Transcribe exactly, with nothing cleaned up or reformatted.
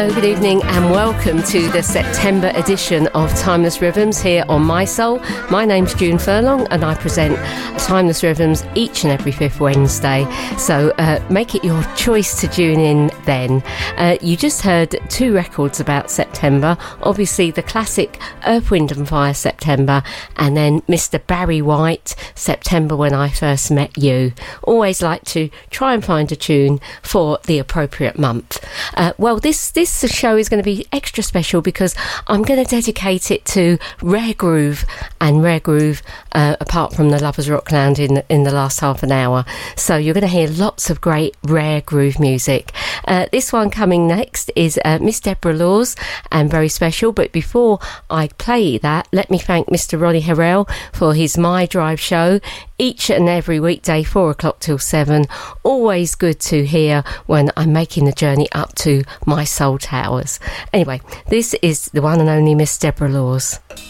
Good evening and welcome to the September edition of Timeless Rhythms here on My Soul. My name's June Furlong and I present Timeless Rhythms each and every fifth Wednesday. So uh, make it your choice to tune in then. Uh, you just heard two records about September. Obviously the classic Earth, Wind and Fire September, and then Mister Barry White, September When I First Met You. Always like to try and find a tune for the appropriate month. Uh, well, this, this This show is going to be extra special because I'm going to dedicate it to Rare Groove and Rare Groove uh, apart from the Lovers Rock Lounge in, in the last half an hour. So you're going to hear lots of great Rare Groove music. Uh, this one coming next is uh, Miss Deborah Laws and very special. But before I play that, let me thank Mister Ronnie Harrell for his My Drive show each and every weekday, four o'clock till seven. Always good to hear when I'm making the journey up to My Soul Towers. Anyway, this is the one and only Miss Deborah Laws.